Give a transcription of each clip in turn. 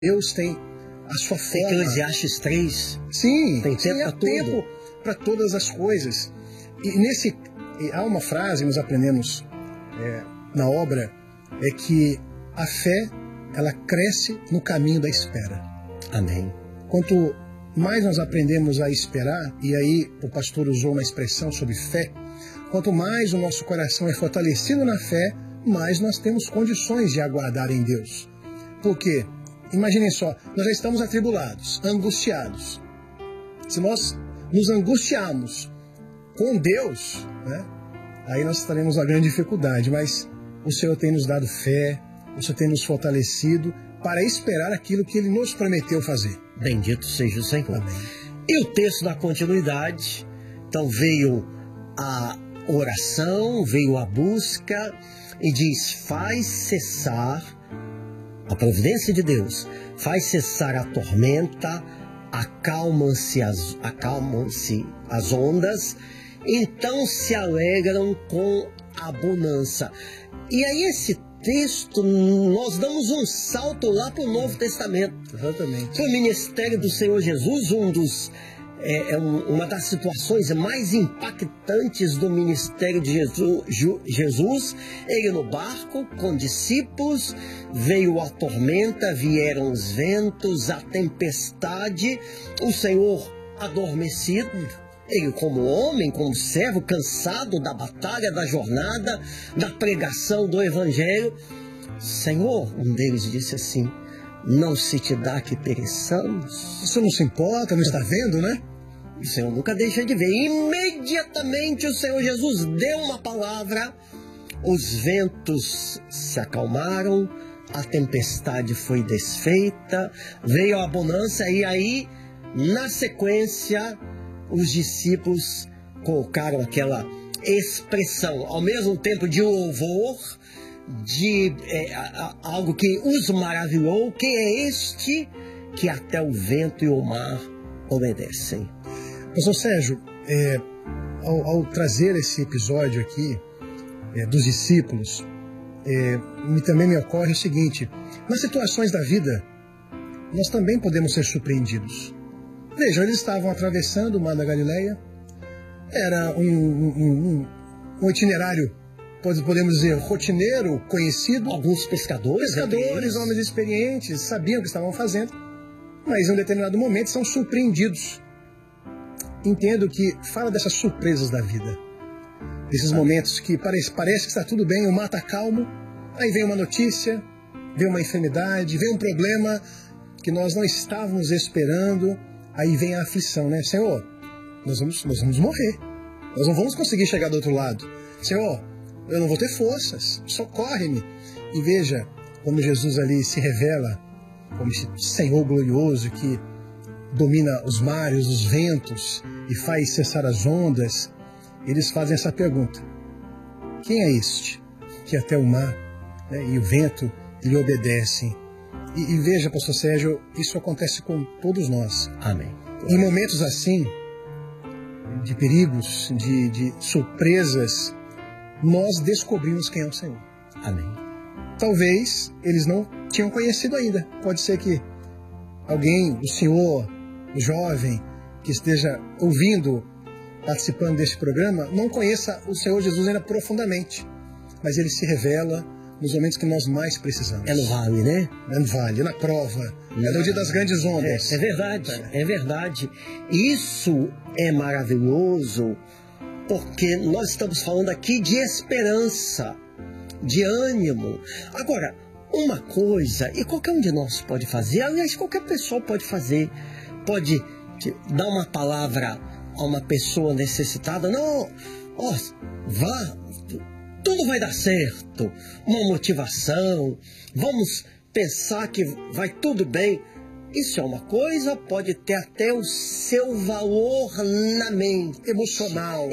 Deus tem a sua forma. Eclesiastes 3. Sim, tem tempo para todas as coisas. E há uma frase que nós aprendemos na obra, é que a fé, ela cresce no caminho da espera. Amém. Quanto mais nós aprendemos a esperar, e aí o pastor usou uma expressão sobre fé, quanto mais o nosso coração é fortalecido na fé, mais nós temos condições de aguardar em Deus. Por quê? Imaginem só, nós já estamos atribulados, angustiados. Se nós nos angustiarmos com Deus, né, aí nós estaremos na grande dificuldade, mas o Senhor tem nos dado fé, o Senhor tem nos fortalecido para esperar aquilo que Ele nos prometeu fazer. Bendito seja o Senhor. Amém. E o texto da continuidade, então veio a oração, veio a busca e diz: faz cessar a providência de Deus, faz cessar a tormenta, acalmam-se as ondas, então se alegram com a bonança. E aí esse texto, nós damos um salto lá para o Novo Testamento. Exatamente. Para o ministério do Senhor Jesus, uma das situações mais impactantes do ministério de Jesus, ele no barco com discípulos, veio a tormenta, vieram os ventos, a tempestade, o Senhor adormecido, ele como homem, como servo, cansado da batalha, da jornada, da pregação do Evangelho. Senhor, um deles disse assim: não se te dá que pereçamos? Isso não se importa, não está vendo, né? O Senhor nunca deixa de ver. Imediatamente o Senhor Jesus deu uma palavra, os ventos se acalmaram, a tempestade foi desfeita, veio a bonança, e aí, na sequência, os discípulos colocaram aquela expressão, ao mesmo tempo de louvor, de algo que os maravilhou, que é este que até o vento e o mar obedecem. Pastor Sérgio, ao trazer esse episódio aqui dos discípulos, também me ocorre o seguinte: nas situações da vida, nós também podemos ser surpreendidos. Vejam, eles estavam atravessando o Mar da Galileia, era um itinerário, podemos dizer, rotineiro, conhecido. Alguns pescadores, homens experientes, sabiam o que estavam fazendo, mas em um determinado momento são surpreendidos. Entendo que fala dessas surpresas da vida, desses momentos que parece que está tudo bem, o mar está calmo, aí vem uma notícia, vem uma enfermidade, vem um problema que nós não estávamos esperando, aí vem a aflição, né? Senhor, nós vamos morrer, nós não vamos conseguir chegar do outro lado. Senhor, eu não vou ter forças, socorre-me. E veja como Jesus ali se revela como esse Senhor glorioso que domina os mares, os ventos e faz cessar as ondas. Eles fazem essa pergunta: quem é este que até o mar, né, e o vento lhe obedecem? E veja, pastor Sérgio, isso acontece com todos nós. Amém. Em momentos assim, de perigos, de surpresas, nós descobrimos quem é o Senhor. Amém. Talvez eles não tinham conhecido ainda. Pode ser que alguém, o senhor, o jovem, que esteja ouvindo, participando desse programa, não conheça o Senhor Jesus ainda profundamente. Mas Ele se revela nos momentos que nós mais precisamos. É no vale, né? É no vale, é na prova. É no dia das grandes ondas. É verdade, é verdade. Isso é maravilhoso, porque nós estamos falando aqui de esperança, de ânimo. Agora, uma coisa, e qualquer um de nós pode fazer, aliás, qualquer pessoa pode fazer, pode dar uma palavra a uma pessoa necessitada: não, vá, tudo vai dar certo, uma motivação, vamos pensar que vai tudo bem. Isso é uma coisa, pode ter até o seu valor na mente, emocional.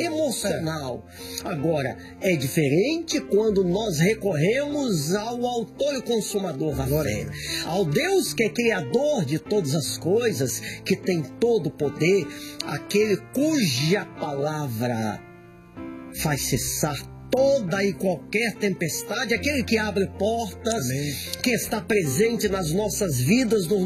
Agora, é diferente quando nós recorremos ao autor e consumador da fé, ao Deus que é criador de todas as coisas, que tem todo o poder, aquele cuja palavra faz cessar toda e qualquer tempestade, aquele que abre portas, Amém. que está presente nas nossas vidas, nos